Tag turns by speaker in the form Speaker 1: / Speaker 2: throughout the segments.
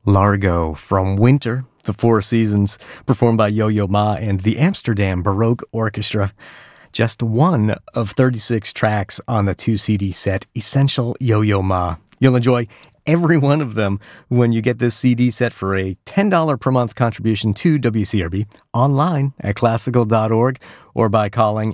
Speaker 1: Largo from Winter, The Four Seasons, performed by Yo-Yo Ma and the Amsterdam Baroque Orchestra. Just one of 36 tracks on the 2-CD set, Essential Yo-Yo Ma. You'll enjoy every one of them when you get this CD set for a $10 per month contribution to WCRB online at classical.org or by calling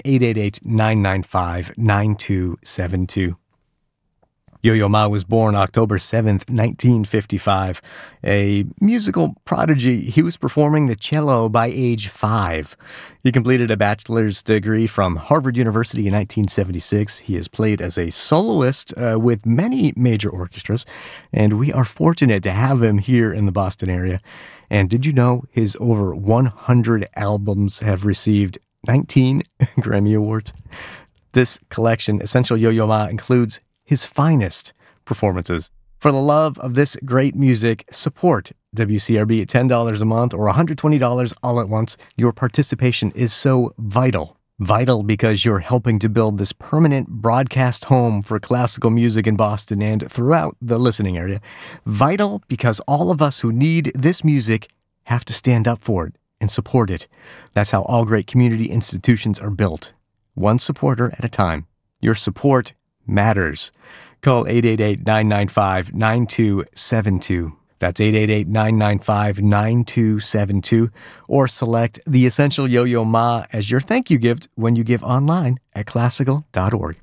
Speaker 1: 888-995-9272. Yo-Yo Ma was born October 7th, 1955. A musical prodigy, he was performing the cello by age 5. He completed a bachelor's degree from Harvard University in 1976. He has played as a soloist with many major orchestras, and we are fortunate to have him here in the Boston area. And did you know his over 100 albums have received 19 Grammy Awards? This collection, Essential Yo-Yo Ma, includes his finest performances. For the love of this great music, support WCRB at $10 a month or $120 all at once. Your participation is so vital. Vital because you're helping to build this permanent broadcast home for classical music in Boston and throughout the listening area. Vital because all of us who need this music have to stand up for it and support it. That's how all great community institutions are built. One supporter at a time. Your support matters. Call 888-995-9272. That's 888-995-9272. Or select the Essential Yo-Yo Ma as your thank you gift when you give online at classical.org.